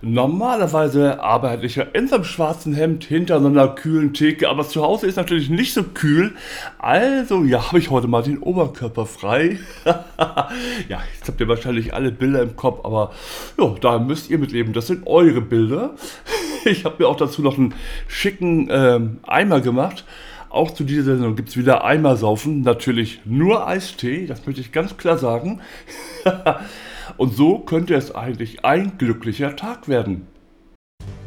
Normalerweise arbeite ich ja in so einem schwarzen Hemd hinter so einer kühlen Theke, aber zu Hause ist natürlich nicht so kühl. Also, ja, habe ich heute mal den Oberkörper frei. Ja, jetzt habt ihr wahrscheinlich alle Bilder im Kopf, aber ja, da müsst ihr mit leben. Das sind eure Bilder. Ich habe mir auch dazu noch einen schicken Eimer gemacht. Auch zu dieser Sendung gibt es wieder Eimersaufen. Natürlich nur Eistee, das möchte ich ganz klar sagen. Und so könnte es eigentlich ein glücklicher Tag werden.